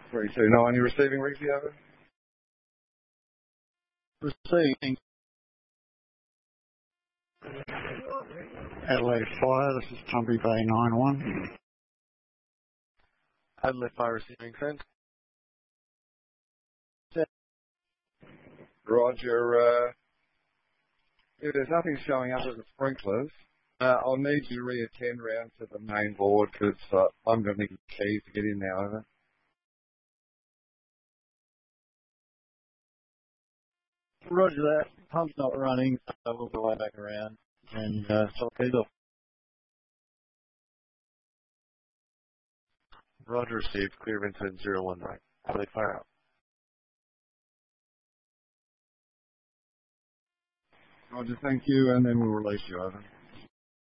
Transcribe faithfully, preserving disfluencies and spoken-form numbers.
three two nine, you receiving, Rexy, over? Receiving. Adelaide Fire, this is Tumbry Bay nine one. Adelaide Fire receiving, send. Roger, uh, if there's nothing showing up at the sprinklers, uh, I'll need you to reattend round to the main board because uh, I'm going to need the keys to get in now, over. Roger that. Pump's not running, so we'll go back around and uh, stop keys off. Roger received, clear Vincent zero one nine. Adelaide Fire out. Roger, thank you, and then we'll release you, over.